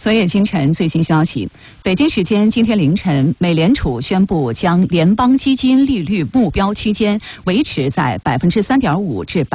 昨夜今晨最新消息，北京时间今天凌晨，美联储宣布将联邦基金利率目标区间维持在3.5%至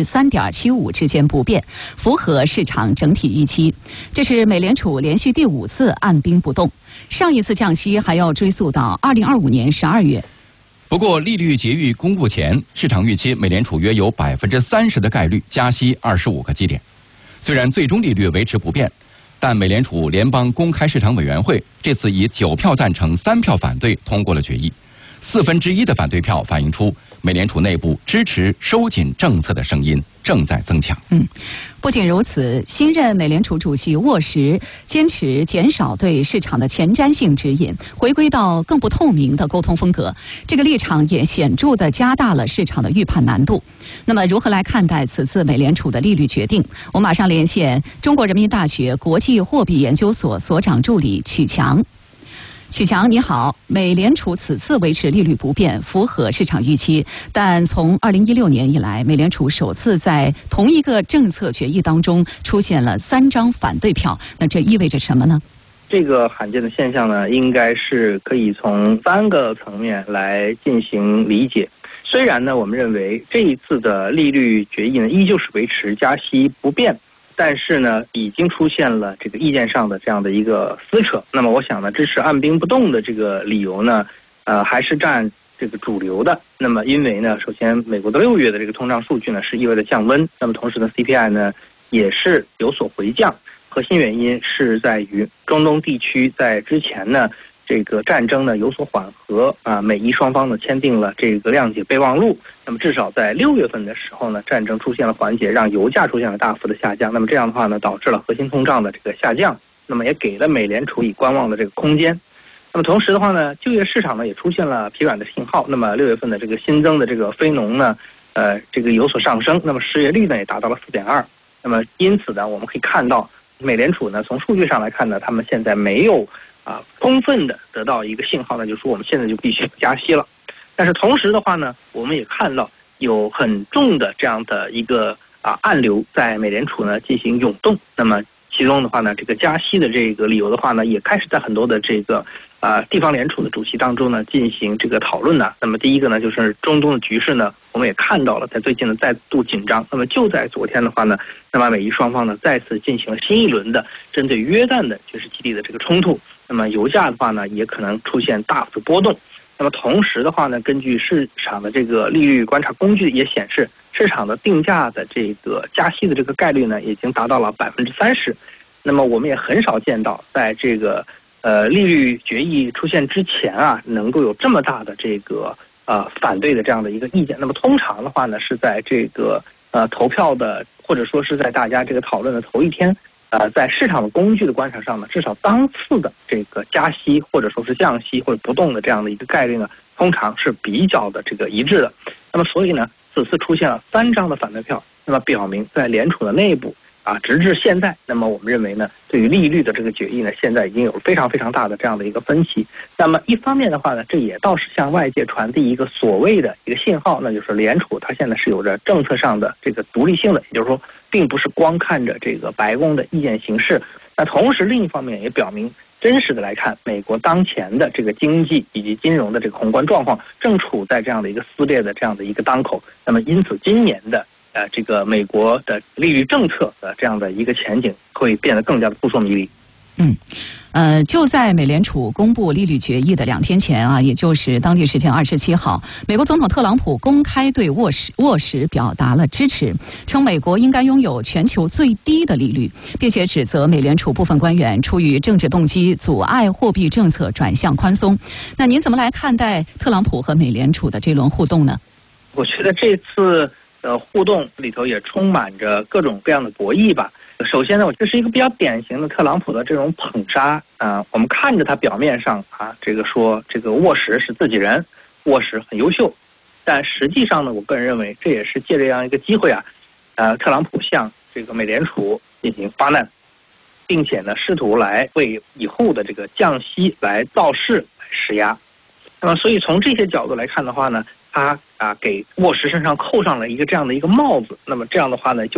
3.75%之间不变，符合市场整体预期。这是美联储连续第5次按兵不动，上一次降息还要追溯到2025年12月。 不过，利率决议公布前，市场预期美联储约有30%的概率加息25个基点。虽然最终利率维持不变，但美联储联邦公开市场委员会这次以9票赞成、3票反对通过了决议。1/4的反对票反映出美联储内部支持收紧政策的声音正在增强。 不仅如此，新任美联储主席沃什坚持减少对市场的前瞻性指引，回归到更不透明的沟通风格。这个立场也显著地加大了市场的预判难度。那么，如何来看待此次美联储的利率决定？我马上连线中国人民大学国际货币研究所所长助理曲强。曲强，你好。美联储此次维持利率不变，符合市场预期。但从2016年以来，美联储首次在同一个政策决议当中出现了3张反对票，那这意味着什么呢？ 这个罕见的现象呢，应该是可以从3个层面来进行理解。虽然呢，我们认为这一次的利率决议呢，依旧是维持加息不变。但是呢，已经出现了这个意见上的这样的一个撕扯。那么我想呢，支持按兵不动的这个理由呢，还是占这个主流的。那么因为呢，首先美国的6月的这个通胀数据呢是意味着降温，那么同时呢 CPI 呢也是有所回降。核心原因是在于中东地区在之前呢这个战争呢有所缓和美伊双方呢签订了这个谅解备忘录。那么至少在6月份的时候呢，战争出现了缓解，让油价出现了大幅的下降。那么这样的话呢，导致了核心通胀的这个下降，那么也给了美联储以观望的这个空间。那么同时的话呢，就业市场呢也出现了疲软的信号。那么6月份的这个新增的这个非农呢，这个有所上升。那么失业率呢也达到了4.2。那么因此呢，我们可以看到美联储呢从数据上来看呢，他们现在没有充分的得到一个信号呢，就是说我们现在就必须加息了。但是同时的话呢，我们也看到有很重的这样的一个暗流在美联储呢进行涌动。那么其中的话呢，这个加息的这个理由的话呢，也开始在很多的这个地方联储的主席当中呢进行这个讨论呢。那么第一个呢，就是中东的局势呢，我们也看到了在最近呢再度紧张。那么就在昨天的话呢，那么美伊双方呢再次进行了新一轮的针对约旦的军事基地的这个冲突。那么油价的话呢，也可能出现大幅波动。那么同时的话呢，根据市场的这个利率观察工具也显示，市场的定价的这个加息的这个概率呢，已经达到了30%。那么我们也很少见到，在这个利率决议出现之前能够有这么大的这个反对的这样的一个意见。那么通常的话呢，是在这个投票的或者说是在大家这个讨论的头一天。在市场的工具的观察上呢，至少当次的这个加息或者说是降息或者不动的这样的一个概率呢，通常是比较的这个一致的。那么所以呢，此次出现了3张的反对票，那么表明在联储的内部直至现在，那么我们认为呢，对于利率的这个决议呢，现在已经有非常非常大的这样的一个分歧。那么一方面的话呢，这也倒是向外界传递一个所谓的一个信号，那就是联储它现在是有着政策上的这个独立性的，也就是说，并不是光看着这个白宫的意见行事。那同时另一方面也表明，真实的来看，美国当前的这个经济以及金融的这个宏观状况正处在这样的一个撕裂的这样的一个当口。那么因此今年的这个美国的利率政策的这样的一个前景会变得更加的扑朔迷离。 就在美联储公布利率决议的2天前也就是当地时间27号，美国总统特朗普公开对沃什表达了支持，称美国应该拥有全球最低的利率，并且指责美联储部分官员出于政治动机阻碍货币政策转向宽松。那您怎么来看待特朗普和美联储的这轮互动呢？ 我觉得这次互动里头也充满着各种各样的博弈吧。首先呢，这是一个比较典型的特朗普的这种捧杀我们看着他表面上这个说这个沃什是自己人，沃什很优秀，但实际上呢，我个人认为这也是借这样一个机会特朗普向这个美联储进行发难，并且呢，试图来为以后的这个降息来造势来施压。那么，所以从这些角度来看的话呢，他给沃什身上扣上了一个这样的一个帽子。那么这样的话呢，就